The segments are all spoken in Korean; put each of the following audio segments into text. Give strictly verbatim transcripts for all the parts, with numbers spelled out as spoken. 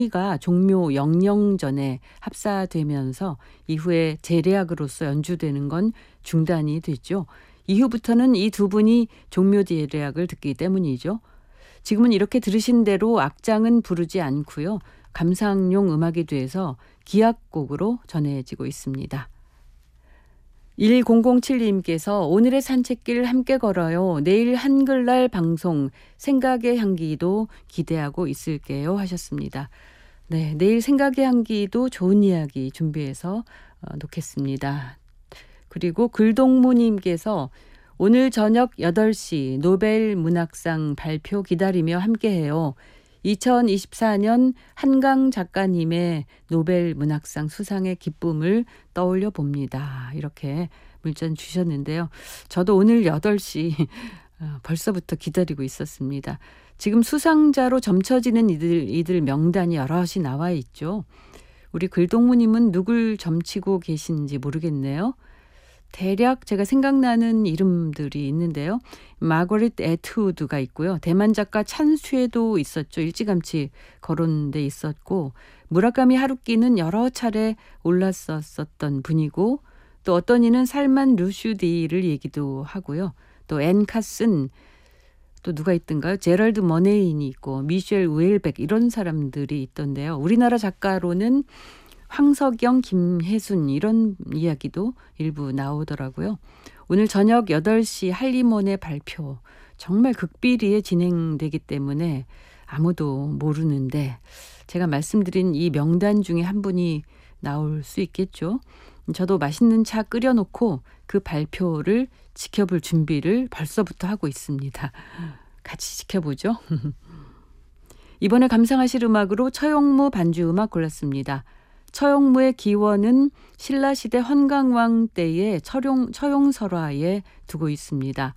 가 종묘 영영전에 합사되면서 이후에 재래악으로서 연주되는 건 중단이 됐죠. 이후부터는 이 두 분이 종묘 재래악을 듣기 때문이죠. 지금은 이렇게 들으신 대로 악장은 부르지 않고요. 감상용 음악이 돼서 기악곡으로 전해지고 있습니다. 일공공칠님께서 오늘의 산책길 함께 걸어요. 내일 한글날 방송 생각의 향기도 기대하고 있을게요 하셨습니다. 네, 내일 생각의 향기도 좋은 이야기 준비해서 어, 놓겠습니다. 그리고 글동무님께서 오늘 저녁 여덟 시 노벨 문학상 발표 기다리며 함께해요. 이천이십사년 한강 작가님의 노벨 문학상 수상의 기쁨을 떠올려 봅니다. 이렇게 문자 주셨는데요. 저도 오늘 여덟 시 벌써부터 기다리고 있었습니다. 지금 수상자로 점쳐지는 이들, 이들 명단이 여럿이 나와 있죠. 우리 글동무님은 누굴 점치고 계신지 모르겠네요. 대략 제가 생각나는 이름들이 있는데요. 마거릿 애트우드가 있고요. 대만 작가 찬수에도 있었죠. 일찌감치 거론돼 있었고 무라카미 하루키는 여러 차례 올랐었던 분이고 또 어떤 이는 살만 루슈디를 얘기도 하고요. 또 앤 카슨 또 누가 있던가요? 제럴드 머네인이 있고 미셸 우엘백 이런 사람들이 있던데요. 우리나라 작가로는 황석영, 김혜순 이런 이야기도 일부 나오더라고요. 오늘 저녁 여덟 시 한림원의 발표 정말 극비리에 진행되기 때문에 아무도 모르는데 제가 말씀드린 이 명단 중에 한 분이 나올 수 있겠죠. 저도 맛있는 차 끓여놓고 그 발표를 지켜볼 준비를 벌써부터 하고 있습니다. 같이 지켜보죠. 이번에 감상하실 음악으로 처용무 반주 음악 골랐습니다. 처용무의 기원은 신라시대 헌강왕 때의 처용, 처용설화에 두고 있습니다.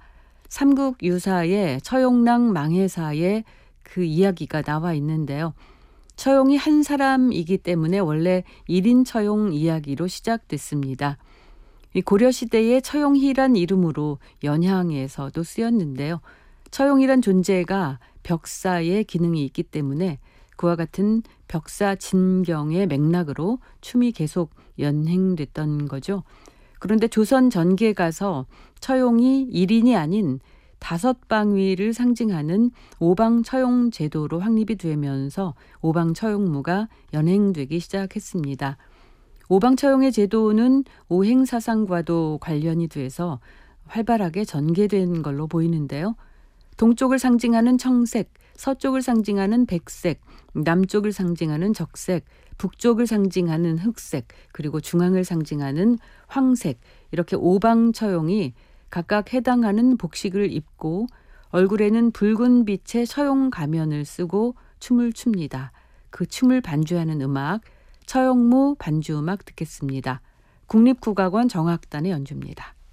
삼국유사의 처용랑 망해사에 그 이야기가 나와 있는데요. 처용이 한 사람이기 때문에 원래 일 인 처용 이야기로 시작됐습니다. 고려시대의 처용희란 이름으로 연향에서도 쓰였는데요. 처용이란 존재가 벽사의 기능이 있기 때문에 그와 같은 벽사 진경의 맥락으로 춤이 계속 연행됐던 거죠. 그런데 조선 전기에 가서 처용이 일 인이 아닌 다섯 방위를 상징하는 오방처용 제도로 확립이 되면서 오방처용무가 연행되기 시작했습니다. 오방처용의 제도는 오행사상과도 관련이 돼서 활발하게 전개된 걸로 보이는데요. 동쪽을 상징하는 청색, 서쪽을 상징하는 백색, 남쪽을 상징하는 적색, 북쪽을 상징하는 흑색, 그리고 중앙을 상징하는 황색 이렇게 오방처용이 각각 해당하는 복식을 입고 얼굴에는 붉은 빛의 처용 가면을 쓰고 춤을 춥니다. 그 춤을 반주하는 음악, 처용무 반주 음악 듣겠습니다. 국립국악원 정악단의 연주입니다.